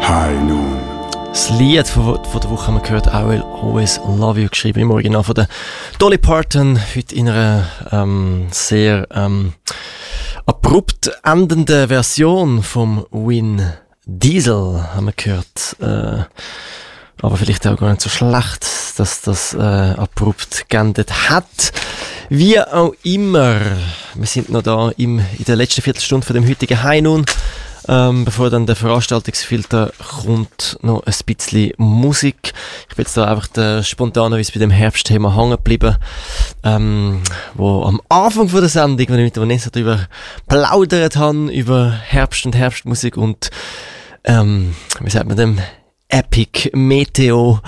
High Noon. Das Lied von der Woche haben wir gehört, I Will Always Love You, geschrieben im Original von der Dolly Parton, heute in einer sehr abrupt endenden Version vom Vin Diesel haben wir gehört. Aber vielleicht auch gar nicht so schlecht, dass das abrupt geendet hat. Wie auch immer, wir sind noch da in der letzten Viertelstunde von dem heutigen High Noon. Bevor dann der Veranstaltungsfilter kommt, noch ein bisschen Musik. Ich bin jetzt da einfach spontanerweise bei dem Herbstthema hängen geblieben, wo am Anfang von der Sendung, wenn ich mit Vanessa darüber plaudert habe, über Herbst und Herbstmusik und, wie sagt man dem, Epic Meteo,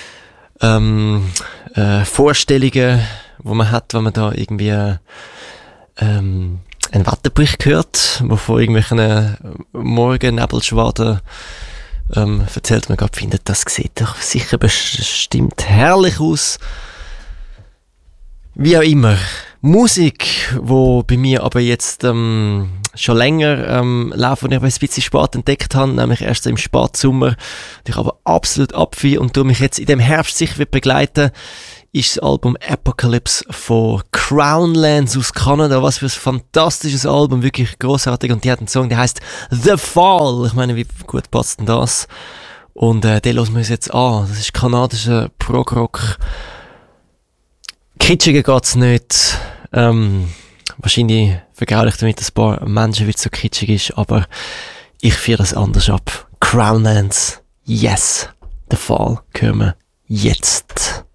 Vorstellungen, wo man hat, wenn man da irgendwie, ein Wetterbericht gehört, wo von irgendwelchen Morgennebelschwaden erzählt man gerade, findet, das sieht doch sicher bestimmt herrlich aus. Wie auch immer. Musik, wo bei mir aber jetzt schon länger läuft, und ich ein bisschen spät entdeckt habe, nämlich erst im Spätsommer, die ich aber absolut abfeiere und mich jetzt in dem Herbst sicher begleiten, ist das Album Apocalypse von Crownlands aus Kanada. Was für ein fantastisches Album, wirklich grossartig. Und die hat einen Song, der heißt The Fall. Ich meine, wie gut passt denn das? Und den hören wir uns jetzt an. Das ist kanadischer Prog-Rock. Kitschiger geht's nicht. Wahrscheinlich vergraule ich damit ein paar Menschen, weil es so kitschig ist, aber ich feiere das anders ab. Crownlands, yes. The Fall hören wir jetzt.